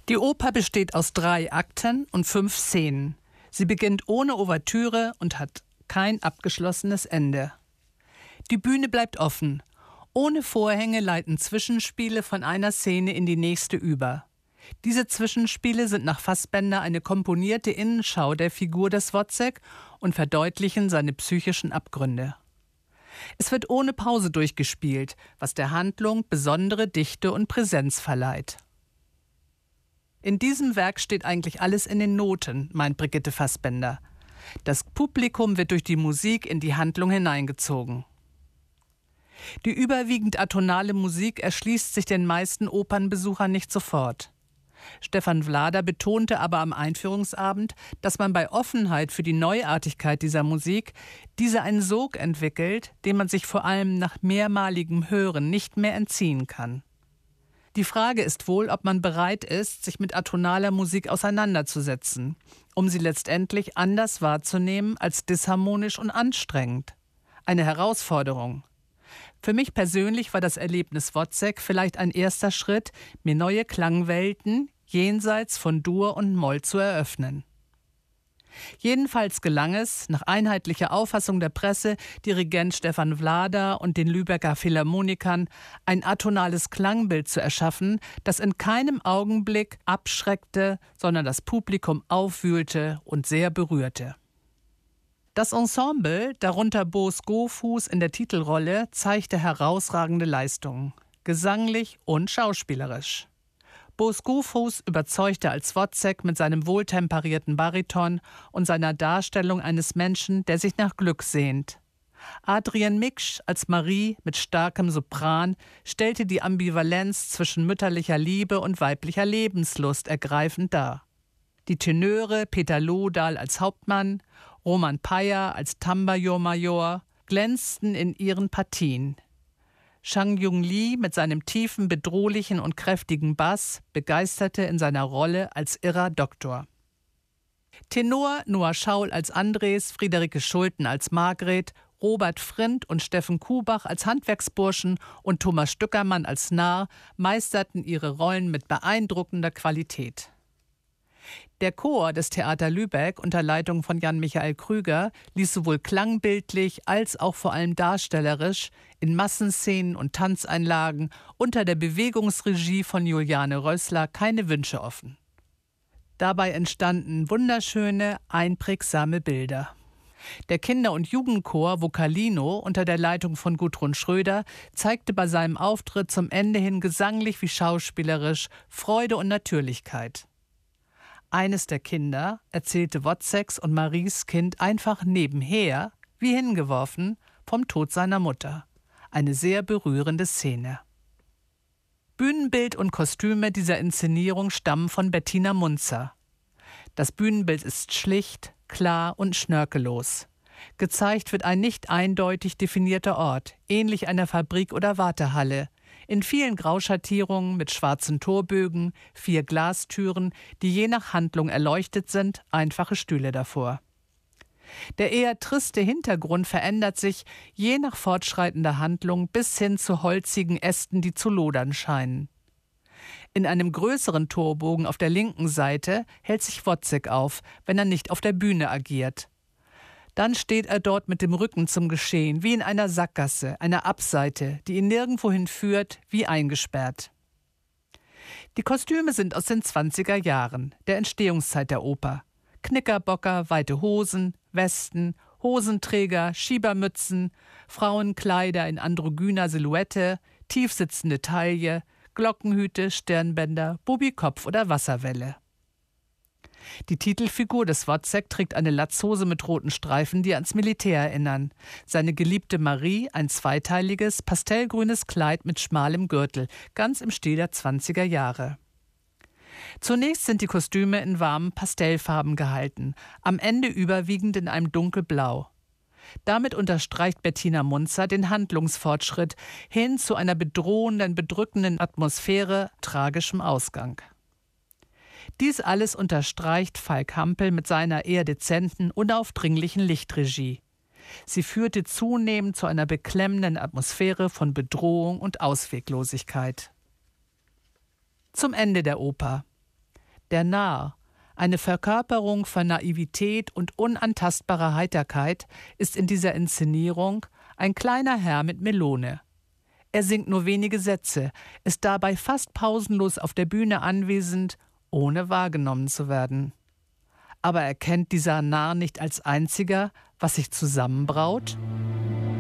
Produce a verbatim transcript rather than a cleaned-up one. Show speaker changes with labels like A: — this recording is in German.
A: Die Oper besteht aus drei Akten und fünf Szenen. Sie beginnt ohne Ouvertüre und hat kein abgeschlossenes Ende. Die Bühne bleibt offen. Ohne Vorhänge leiten Zwischenspiele von einer Szene in die nächste über. Diese Zwischenspiele sind nach Fassbender eine komponierte Innenschau der Figur des Wozzeck und verdeutlichen seine psychischen Abgründe. Es wird ohne Pause durchgespielt, was der Handlung besondere Dichte und Präsenz verleiht. In diesem Werk steht eigentlich alles in den Noten, meint Brigitte Fassbender. Das Publikum wird durch die Musik in die Handlung hineingezogen. Die überwiegend atonale Musik erschließt sich den meisten Opernbesuchern nicht sofort. Stefan Vlader betonte aber am Einführungsabend, dass man bei Offenheit für die Neuartigkeit dieser Musik diese einen Sog entwickelt, dem man sich vor allem nach mehrmaligem Hören nicht mehr entziehen kann. Die Frage ist wohl, ob man bereit ist, sich mit atonaler Musik auseinanderzusetzen, um sie letztendlich anders wahrzunehmen als disharmonisch und anstrengend. Eine Herausforderung. Für mich persönlich war das Erlebnis Wozzeck vielleicht ein erster Schritt, mir neue Klangwelten jenseits von Dur und Moll zu eröffnen. Jedenfalls gelang es, nach einheitlicher Auffassung der Presse, Dirigent Stefan Vlader und den Lübecker Philharmonikern ein atonales Klangbild zu erschaffen, das in keinem Augenblick abschreckte, sondern das Publikum aufwühlte und sehr berührte. Das Ensemble, darunter Bo Skofhuus in der Titelrolle, zeigte herausragende Leistungen, gesanglich und schauspielerisch. Bo Skofhuus überzeugte als Wozzeck mit seinem wohltemperierten Bariton und seiner Darstellung eines Menschen, der sich nach Glück sehnt. Adrienne Miksch als Marie mit starkem Sopran stellte die Ambivalenz zwischen mütterlicher Liebe und weiblicher Lebenslust ergreifend dar. Die Tenöre Peter Lodahl als Hauptmann, Roman Payer als Tambourmajor glänzten in ihren Partien. Shang-Jung Lee mit seinem tiefen, bedrohlichen und kräftigen Bass begeisterte in seiner Rolle als irrer Doktor. Tenor Noah Schaul als Andres, Friederike Schulten als Margret, Robert Frindt und Steffen Kubach als Handwerksburschen und Thomas Stückermann als Narr meisterten ihre Rollen mit beeindruckender Qualität. Der Chor des Theater Lübeck unter Leitung von Jan-Michael Krüger ließ sowohl klangbildlich als auch vor allem darstellerisch in Massenszenen und Tanzeinlagen unter der Bewegungsregie von Juliane Rössler keine Wünsche offen. Dabei entstanden wunderschöne, einprägsame Bilder. Der Kinder- und Jugendchor Vocalino unter der Leitung von Gudrun Schröder zeigte bei seinem Auftritt zum Ende hin gesanglich wie schauspielerisch Freude und Natürlichkeit. Eines der Kinder erzählte Wozzecks und Maries Kind einfach nebenher, wie hingeworfen, vom Tod seiner Mutter. Eine sehr berührende Szene. Bühnenbild und Kostüme dieser Inszenierung stammen von Bettina Munzer. Das Bühnenbild ist schlicht, klar und schnörkellos. Gezeigt wird ein nicht eindeutig definierter Ort, ähnlich einer Fabrik oder Wartehalle, in vielen Grauschattierungen mit schwarzen Torbögen, vier Glastüren, die je nach Handlung erleuchtet sind, einfache Stühle davor. Der eher triste Hintergrund verändert sich je nach fortschreitender Handlung bis hin zu holzigen Ästen, die zu lodern scheinen. In einem größeren Torbogen auf der linken Seite hält sich Wozzeck auf, wenn er nicht auf der Bühne agiert. Dann steht er dort mit dem Rücken zum Geschehen, wie in einer Sackgasse, einer Abseite, die ihn nirgendwohin führt, wie eingesperrt. Die Kostüme sind aus den zwanziger Jahren, der Entstehungszeit der Oper. Knickerbocker, weite Hosen, Westen, Hosenträger, Schiebermützen, Frauenkleider in androgyner Silhouette, tiefsitzende Taille, Glockenhüte, Stirnbänder, Bubikopf oder Wasserwelle. Die Titelfigur des Wozzeck trägt eine Latzhose mit roten Streifen, die ans Militär erinnern. Seine geliebte Marie ein zweiteiliges, pastellgrünes Kleid mit schmalem Gürtel, ganz im Stil der zwanziger Jahre. Zunächst sind die Kostüme in warmen Pastellfarben gehalten, am Ende überwiegend in einem dunkelblau. Damit unterstreicht Bettina Munzer den Handlungsfortschritt hin zu einer bedrohenden, bedrückenden Atmosphäre, tragischem Ausgang. Dies alles unterstreicht Falk Hampel mit seiner eher dezenten, unaufdringlichen Lichtregie. Sie führte zunehmend zu einer beklemmenden Atmosphäre von Bedrohung und Ausweglosigkeit. Zum Ende der Oper. Der Narr, eine Verkörperung von Naivität und unantastbarer Heiterkeit, ist in dieser Inszenierung ein kleiner Herr mit Melone. Er singt nur wenige Sätze, ist dabei fast pausenlos auf der Bühne anwesend, ohne wahrgenommen zu werden. Aber erkennt dieser Narr nicht als einziger, was sich zusammenbraut?